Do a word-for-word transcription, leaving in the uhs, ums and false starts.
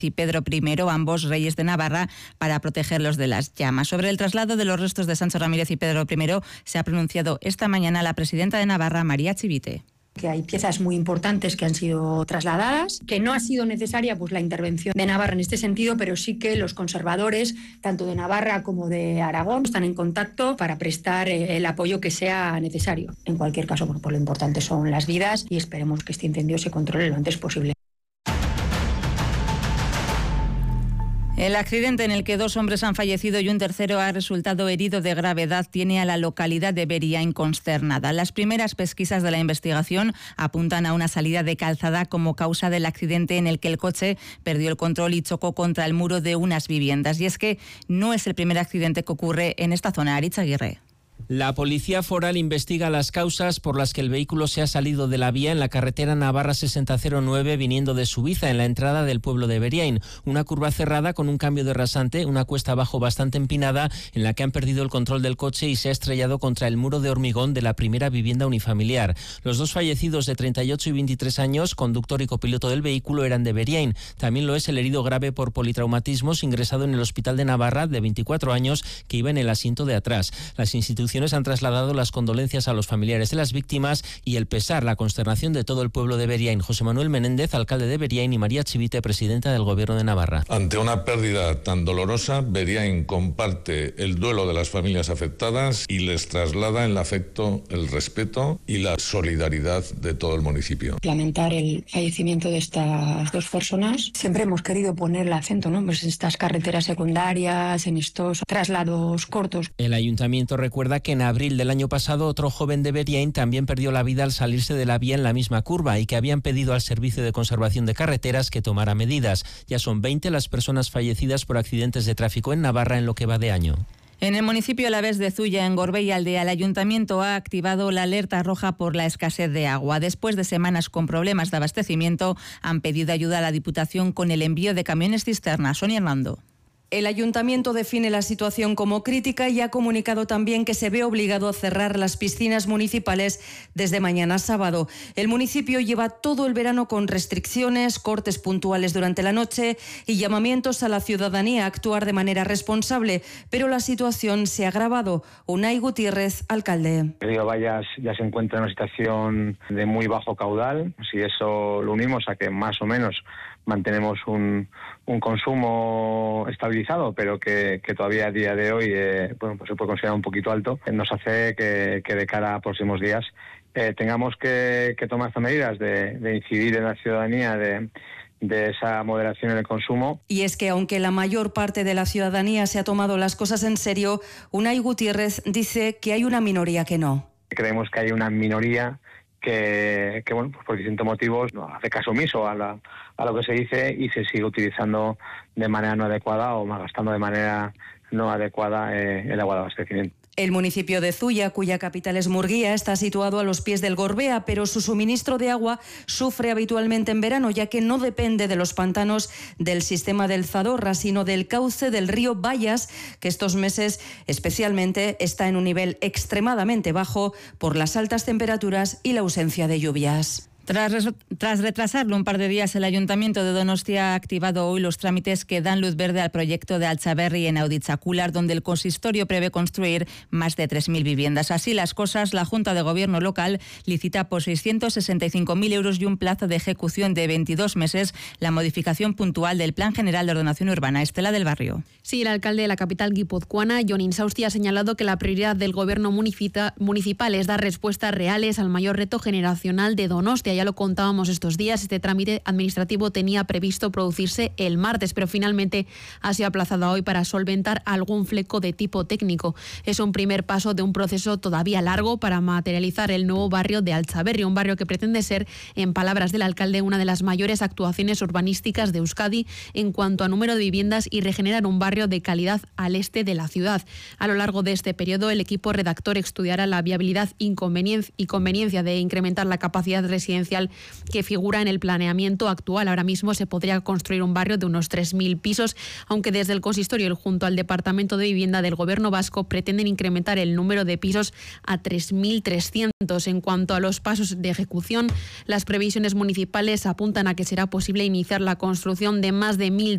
y Pedro primero, ambos reyes de Navarra, para protegerlos de las llamas. Sobre el traslado de los restos de Sancho Ramírez y Pedro primero se ha pronunciado esta mañana la presidenta de Navarra, María Chivite. Que hay piezas muy importantes que han sido trasladadas, que no ha sido necesaria pues la intervención de Navarra en este sentido, pero sí que los conservadores, tanto de Navarra como de Aragón, están en contacto para prestar el apoyo que sea necesario. En cualquier caso, bueno, pues lo importante son las vidas y esperemos que este incendio se controle lo antes posible. El accidente en el que dos hombres han fallecido y un tercero ha resultado herido de gravedad tiene a la localidad de Beriain consternada. Las primeras pesquisas de la investigación apuntan a una salida de calzada como causa del accidente en el que el coche perdió el control y chocó contra el muro de unas viviendas. Y es que no es el primer accidente que ocurre en esta zona. Aritz Aguirre. La Policía Foral investiga las causas por las que el vehículo se ha salido de la vía en la carretera Navarra sesenta cero nueve viniendo de Subiza en la entrada del pueblo de Beriain. Una curva cerrada con un cambio de rasante, una cuesta abajo bastante empinada en la que han perdido el control del coche y se ha estrellado contra el muro de hormigón de la primera vivienda unifamiliar. Los dos fallecidos de treinta y ocho y veintitrés años, conductor y copiloto del vehículo, eran de Beriain. También lo es el herido grave por politraumatismos ingresado en el Hospital de Navarra de veinticuatro años que iba en el asiento de atrás. Las instituciones han trasladado las condolencias a los familiares de las víctimas y el pesar, la consternación de todo el pueblo de Beriain. José Manuel Menéndez, alcalde de Beriain, y María Chivite, presidenta del Gobierno de Navarra. Ante una pérdida tan dolorosa, Beriain comparte el duelo de las familias afectadas y les traslada el afecto, el respeto y la solidaridad de todo el municipio. Lamentar el fallecimiento de estas dos personas. Siempre hemos querido poner el acento, ¿no? Pues en estas carreteras secundarias, en estos traslados cortos. El ayuntamiento recuerda que en abril del año pasado otro joven de Beriain también perdió la vida al salirse de la vía en la misma curva y que habían pedido al Servicio de Conservación de Carreteras que tomara medidas. Ya son veinte las personas fallecidas por accidentes de tráfico en Navarra en lo que va de año. En el municipio alavés de Zuya, en Gorbea Aldea, el ayuntamiento ha activado la alerta roja por la escasez de agua. Después de semanas con problemas de abastecimiento, han pedido ayuda a la Diputación con el envío de camiones cisterna. Sonia Hernando. El ayuntamiento define la situación como crítica y ha comunicado también que se ve obligado a cerrar las piscinas municipales desde mañana sábado. El municipio lleva todo el verano con restricciones, cortes puntuales durante la noche y llamamientos a la ciudadanía a actuar de manera responsable, pero la situación se ha agravado. Unai Gutiérrez, alcalde. El río Bayas ya se encuentra en una situación de muy bajo caudal. Si eso lo unimos a que más o menos mantenemos un, un consumo estabilizado, pero que, que todavía a día de hoy eh, bueno, pues se puede considerar un poquito alto, nos hace que, que de cara a próximos días eh, tengamos que, que tomar estas medidas de, de incidir en la ciudadanía, de, de esa moderación en el consumo. Y es que aunque la mayor parte de la ciudadanía se ha tomado las cosas en serio, Unai Gutiérrez dice que hay una minoría que no. Creemos que hay una minoría que, que bueno, pues por distintos motivos no hace caso omiso a, la, a lo que se dice y se sigue utilizando de manera no adecuada o malgastando de manera no adecuada eh, el agua de abastecimiento. El municipio de Zuya, cuya capital es Murguía, está situado a los pies del Gorbea, pero su suministro de agua sufre habitualmente en verano, ya que no depende de los pantanos del sistema del Zadorra, sino del cauce del río Bayas, que estos meses especialmente está en un nivel extremadamente bajo por las altas temperaturas y la ausencia de lluvias. Tras, tras retrasarlo un par de días, el Ayuntamiento de Donostia ha activado hoy los trámites que dan luz verde al proyecto de Altsaberri en Auditzacular, donde el consistorio prevé construir más de tres mil viviendas. Así las cosas, la Junta de Gobierno local licita por seiscientos sesenta y cinco mil euros y un plazo de ejecución de veintidós meses la modificación puntual del Plan General de Ordenación Urbana. Estela del Barrio. Sí, el alcalde de la capital guipuzcoana, Jon Insausti, ha señalado que la prioridad del Gobierno municipal es dar respuestas reales al mayor reto generacional de Donostia. Ya lo contábamos estos días, este trámite administrativo tenía previsto producirse el martes, pero finalmente ha sido aplazado a hoy para solventar algún fleco de tipo técnico. Es un primer paso de un proceso todavía largo para materializar el nuevo barrio de Altsaberri, un barrio que pretende ser, en palabras del alcalde, una de las mayores actuaciones urbanísticas de Euskadi en cuanto a número de viviendas y regenerar un barrio de calidad al este de la ciudad. A lo largo de este periodo, el equipo redactor estudiará la viabilidad y conveniencia de incrementar la capacidad residencial que figura en el planeamiento actual. Ahora mismo se podría construir un barrio de unos tres mil pisos, aunque desde el consistorio y junto al Departamento de Vivienda del Gobierno vasco pretenden incrementar el número de pisos a tres mil trescientos. En cuanto a los pasos de ejecución, las previsiones municipales apuntan a que será posible iniciar la construcción de más de mil